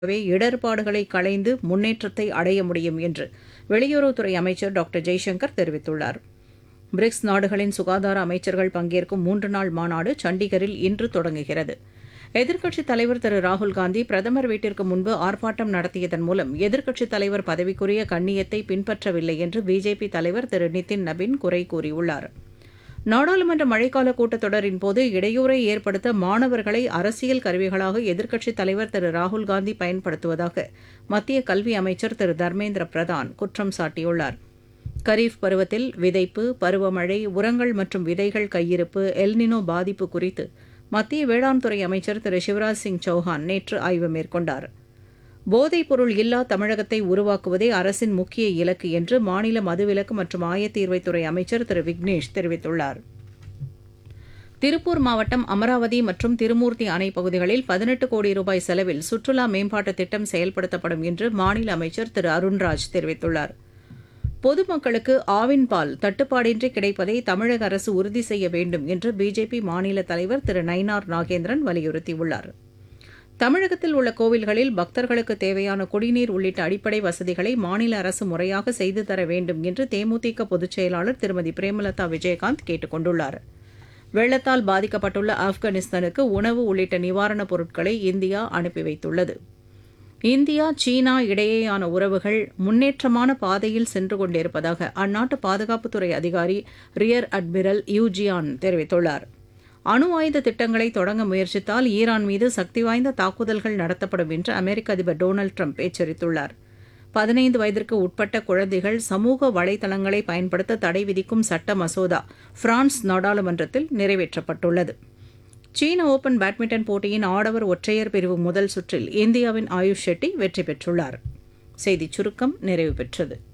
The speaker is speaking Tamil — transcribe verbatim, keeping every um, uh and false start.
இடர்பாடுகளை களைந்து முன்னேற்றத்தை அடைய முடியும் என்று வெளியுறவுத்துறை அமைச்சர் டாக்டர் ஜெய்சங்கர் தெரிவித்துள்ளார். பிரிக்ஸ் நாடுகளின் சுகாதார அமைச்சர்கள் பங்கேற்கும் மூன்று நாள் மாநாடு சண்டிகரில் இன்று தொடங்குகிறது. எதிர்க்கட்சித் தலைவர் திரு ராகுல்காந்தி பிரதமர் வீட்டிற்கு முன்பு ஆர்ப்பாட்டம் நடத்தியதன் மூலம் எதிர்க்கட்சித் தலைவர் பதவிக்குரிய கண்ணியத்தை பின்பற்றவில்லை என்று பிஜேபி தலைவர் திரு நிதின் நபின் குறை கூறியுள்ளார். நாடாளுமன்ற மழைக்கால கூட்டத்தொடரின் போது இடையூறை ஏற்படுத்த மாணவர்களை அரசியல் கருவிகளாக எதிர்க்கட்சித் தலைவர் திரு ராகுல்காந்தி பயன்படுத்துவதாக மத்திய கல்வி அமைச்சர் திரு தர்மேந்திர பிரதான் குற்றம் சாட்டியுள்ளார். கரீஃப் பருவத்தில் விதைப்பு, பருவமழை, உரங்கள் மற்றும் விதைகள் கையிருப்பு, எல்னினோ பாதிப்பு குறித்து மத்திய வேளாண் துறை அமைச்சர் திரு சிவராஜ் சிங் சௌஹான் நேற்று ஆய்வு மேற்கொண்டார். போதைப் பொருள் இல்லா தமிழகத்தை உருவாக்குவதே அரசின் முக்கிய இலக்கு என்று மாநில மதுவிலக்கு மற்றும் ஆயத்தீர்வைத்துறை அமைச்சர் திரு விக்னேஷ் தெரிவித்துள்ளார். திருப்பூர் மாவட்டம் அமராவதி மற்றும் திருமூர்த்தி அணை பகுதிகளில் பதினெட்டு கோடி ரூபாய் செலவில் சுற்றுலா மேம்பாட்டுத் திட்டம் செயல்படுத்தப்படும் என்று மாநில அமைச்சர் திரு அருண்ராஜ் தெரிவித்துள்ளார். பொதுமக்களுக்கு ஆவின் பால் தட்டுப்பாடின்றி கிடைப்பதை தமிழக அரசு உறுதி செய்ய வேண்டும் என்று பிஜேபி மாநில தலைவர் திரு நயினார் நாகேந்திரன் வலியுறுத்தியுள்ளார். தமிழகத்தில் உள்ள கோவில்களில் பக்தர்களுக்கு தேவையான குடிநீர் உள்ளிட்ட அடிப்படை வசதிகளை மாநில அரசு முறையாக செய்து தர வேண்டும் என்று தேமுதிக பொதுச் செயலாளர் திருமதி பிரேமலதா விஜயகாந்த் கேட்டுக் கொண்டுள்ளார். வெள்ளத்தால் பாதிக்கப்பட்டுள்ள ஆப்கானிஸ்தானுக்கு உணவு உள்ளிட்ட நிவாரணப் பொருட்களை இந்தியா அனுப்பி வைத்துள்ளது. இந்தியா சீனா இடையேயான உறவுகள் முன்னேற்றமான பாதையில் சென்று கொண்டிருப்பதாக அந்நாட்டு பாதுகாப்புத்துறை அதிகாரி ரியர் அட்மிரல் யூஜியான் தெரிவித்துள்ளார். அணு ஆயுத திட்டங்களை தொடங்க முயற்சித்தால் ஈரான் மீது சக்தி வாய்ந்த தாக்குதல்கள் நடத்தப்படும் என்று அமெரிக்க அதிபர் டொனால்டு ட்ரம்ப் எச்சரித்துள்ளார். பதினைந்து வயதிற்கு உட்பட்ட குழந்தைகள் சமூக வலைதளங்களை பயன்படுத்த தடை விதிக்கும் சட்ட மசோதா பிரான்ஸ் நாடாளுமன்றத்தில் நிறைவேற்றப்பட்டுள்ளது. சீன ஓபன் பேட்மிண்டன் போட்டியின் ஆடவர் ஒற்றையர் பிரிவு முதல் சுற்றில் இந்தியாவின் ஆயுஷ் ஷெட்டி வெற்றி பெற்றுள்ளார். செய்திச் சுருக்கம் நிறைவு பெற்றது.